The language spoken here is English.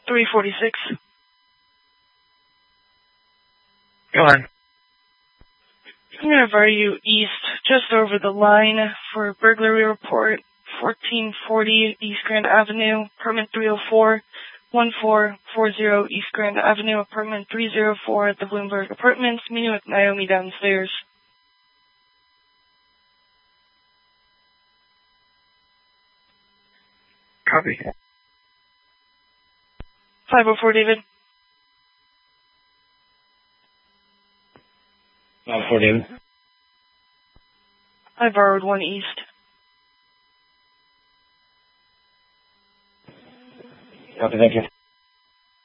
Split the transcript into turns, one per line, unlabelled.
346.
Go on.
I'm going to vary you east, just over the line for burglary report, 1440 East Grand Avenue, apartment 304, 1440 East Grand Avenue, apartment 304 at the Bloomberg Apartments, meeting with Naomi downstairs.
Copy.
504, David.
504, David.
I borrowed 1 east.
Copy, thank you.